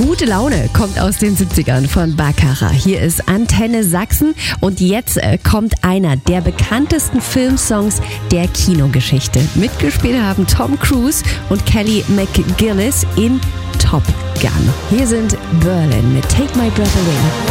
Gute Laune kommt aus den 70ern von Baccara. Hier ist Antenne Sachsen und jetzt kommt einer der bekanntesten Filmsongs der Kinogeschichte. Mitgespielt haben Tom Cruise und Kelly McGillis in Top Gun. Hier sind Berlin mit Take My Breath Away.